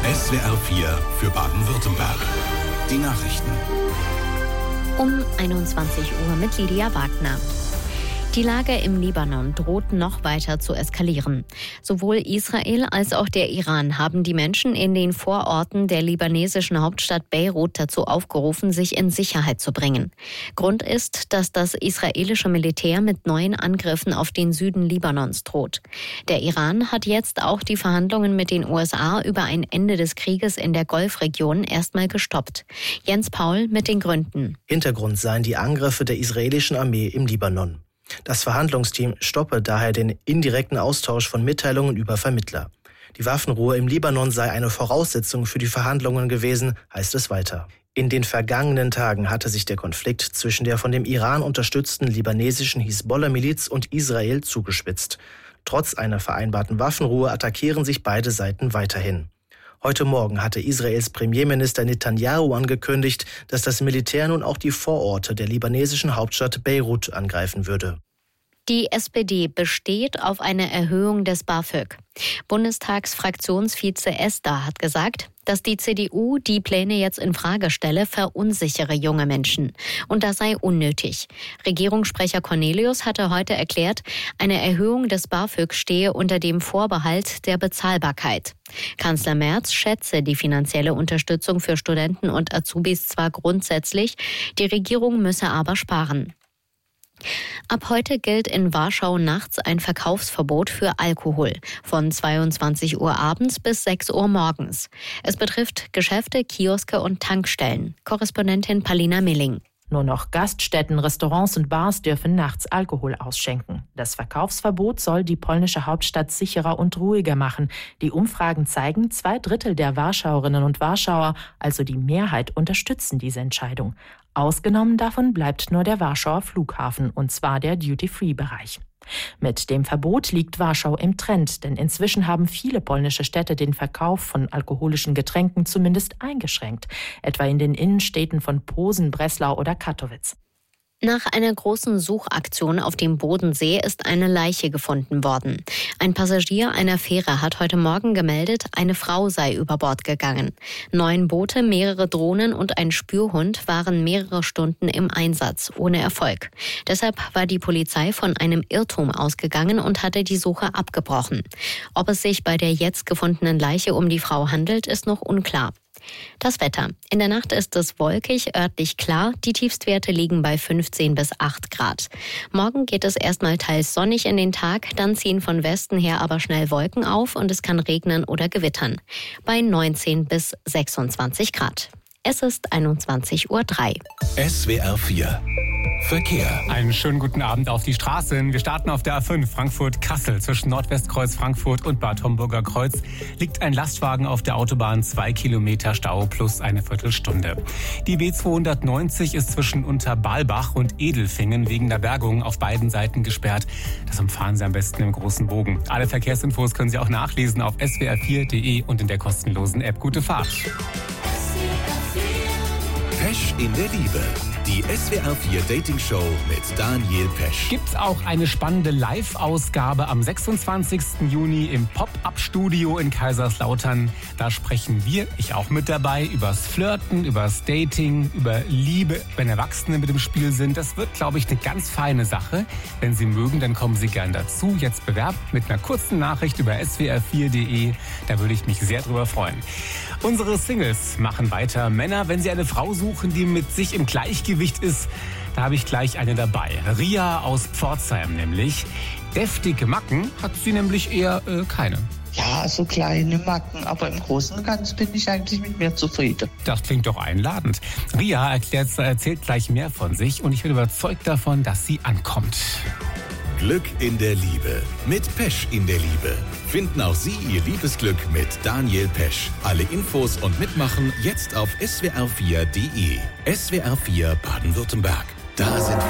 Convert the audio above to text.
SWR 4 für Baden-Württemberg. Die Nachrichten. Um 21 Uhr mit Lydia Wagner. Die Lage im Libanon droht noch weiter zu eskalieren. Sowohl Israel als auch der Iran haben die Menschen in den Vororten der libanesischen Hauptstadt Beirut dazu aufgerufen, sich in Sicherheit zu bringen. Grund ist, dass das israelische Militär mit neuen Angriffen auf den Süden Libanons droht. Der Iran hat jetzt auch die Verhandlungen mit den USA über ein Ende des Krieges in der Golfregion erstmal gestoppt. Jens Paul mit den Gründen. Hintergrund seien die Angriffe der israelischen Armee im Libanon. Das Verhandlungsteam stoppe daher den indirekten Austausch von Mitteilungen über Vermittler. Die Waffenruhe im Libanon sei eine Voraussetzung für die Verhandlungen gewesen, heißt es weiter. In den vergangenen Tagen hatte sich der Konflikt zwischen der von dem Iran unterstützten libanesischen Hisbollah-Miliz und Israel zugespitzt. Trotz einer vereinbarten Waffenruhe attackieren sich beide Seiten weiterhin. Heute Morgen hatte Israels Premierminister Netanyahu angekündigt, dass das Militär nun auch die Vororte der libanesischen Hauptstadt Beirut angreifen würde. Die SPD besteht auf einer Erhöhung des BAföG. Bundestagsfraktionsvize Esther hat gesagt, dass die CDU die Pläne jetzt in Frage stelle, verunsichere junge Menschen. Und das sei unnötig. Regierungssprecher Cornelius hatte heute erklärt, eine Erhöhung des BAföG stehe unter dem Vorbehalt der Bezahlbarkeit. Kanzler Merz schätze die finanzielle Unterstützung für Studenten und Azubis zwar grundsätzlich, die Regierung müsse aber sparen. Ab heute gilt in Warschau nachts ein Verkaufsverbot für Alkohol von 22 Uhr abends bis 6 Uhr morgens. Es betrifft Geschäfte, Kioske und Tankstellen. Korrespondentin Palina Milling. Nur noch Gaststätten, Restaurants und Bars dürfen nachts Alkohol ausschenken. Das Verkaufsverbot soll die polnische Hauptstadt sicherer und ruhiger machen. Die Umfragen zeigen, 2/3 der Warschauerinnen und Warschauer, also die Mehrheit, unterstützen diese Entscheidung. Ausgenommen davon bleibt nur der Warschauer Flughafen, und zwar der Duty-Free-Bereich. Mit dem Verbot liegt Warschau im Trend, denn inzwischen haben viele polnische Städte den Verkauf von alkoholischen Getränken zumindest eingeschränkt, etwa in den Innenstädten von Posen, Breslau oder Katowice. Nach einer großen Suchaktion auf dem Bodensee ist eine Leiche gefunden worden. Ein Passagier einer Fähre hat heute Morgen gemeldet, eine Frau sei über Bord gegangen. 9 Boote, mehrere Drohnen und ein Spürhund waren mehrere Stunden im Einsatz, ohne Erfolg. Deshalb war die Polizei von einem Irrtum ausgegangen und hatte die Suche abgebrochen. Ob es sich bei der jetzt gefundenen Leiche um die Frau handelt, ist noch unklar. Das Wetter. In der Nacht ist es wolkig, örtlich klar. Die Tiefstwerte liegen bei 15 bis 8 Grad. Morgen geht es erstmal teils sonnig in den Tag, dann ziehen von Westen her aber schnell Wolken auf und es kann regnen oder gewittern. Bei 19 bis 26 Grad. Es ist 21:03 Uhr. SWR 4 Verkehr. Einen schönen guten Abend auf die Straßen. Wir starten auf der A5 Frankfurt-Kassel. Zwischen Nordwestkreuz Frankfurt und Bad Homburger Kreuz liegt ein Lastwagen auf der Autobahn, 2 Kilometer Stau plus eine Viertelstunde. Die B290 ist zwischen Unterbalbach und Edelfingen wegen der Bergung auf beiden Seiten gesperrt. Das umfahren Sie am besten im großen Bogen. Alle Verkehrsinfos können Sie auch nachlesen auf swr4.de und in der kostenlosen App. Gute Fahrt. Pesch in der Liebe. Die SWR 4 Dating Show mit Daniel Pesch. Gibt auch eine spannende Live-Ausgabe am 26. Juni im Pop-Up-Studio in Kaiserslautern. Da sprechen wir, ich auch mit dabei, übers Flirten, übers Dating, über Liebe, wenn Erwachsene mit im Spiel sind. Das wird, glaube ich, eine ganz feine Sache. Wenn Sie mögen, dann kommen Sie gern dazu. Jetzt bewerben mit einer kurzen Nachricht über swr4.de. Da würde ich mich sehr drüber freuen. Unsere Singles machen weiter. Männer, wenn Sie eine Frau suchen, die mit sich im Gleichgewicht ist, da habe ich gleich eine dabei. Ria aus Pforzheim nämlich. Deftige Macken hat sie nämlich eher keine. Ja, so kleine Macken, aber im Großen und Ganzen bin ich eigentlich mit mir zufrieden. Das klingt doch einladend. Ria erzählt gleich mehr von sich und ich bin überzeugt davon, dass sie ankommt. Glück in der Liebe. Mit Pesch in der Liebe. Finden auch Sie Ihr Liebesglück mit Daniel Pesch. Alle Infos und Mitmachen jetzt auf swr4.de. SWR 4 Baden-Württemberg. Da sind